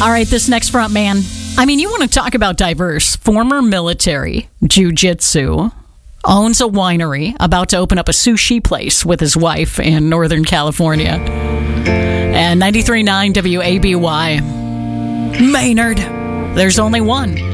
All right, this next front man. I mean, you want to talk about diverse. Former military, jiu-jitsu, owns a winery, about to open up a sushi place with his wife in Northern California. And 93.9 WABY. Maynard. There's only one.